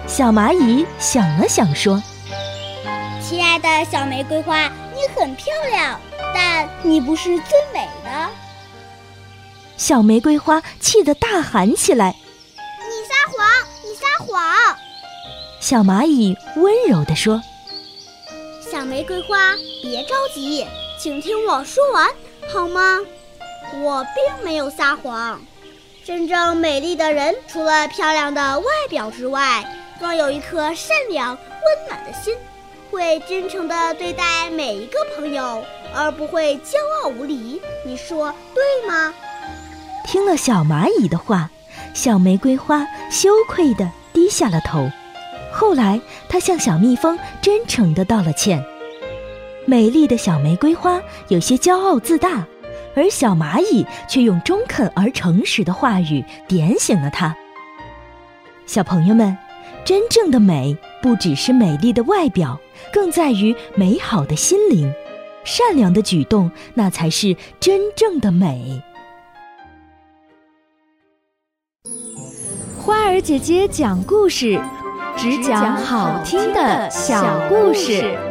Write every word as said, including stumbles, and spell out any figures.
小蚂蚁想了想说： 亲爱的小玫瑰花，你很漂亮，但你不是最美的。 小玫瑰花气得大喊起来： 你撒谎，你撒谎！ 小蚂蚁温柔地说： 小玫瑰花，别着急，请听我说完好吗？我并没有撒谎。真正美丽的人，除了漂亮的外表之外，更有一颗善良温暖的心，会真诚地对待每一个朋友，而不会骄傲无礼。你说对吗？ 听了小蚂蚁的话，小玫瑰花羞愧地低下了头。后来她向小蜜蜂真诚地道了歉。美丽的小玫瑰花有些骄傲自大，而小蚂蚁却用中肯而诚实的话语点醒了她。小朋友们，真正的美不只是美丽的外表，更在于美好的心灵。善良的举动，那才是真正的美。 花儿姐姐讲故事，只讲好听的小故事。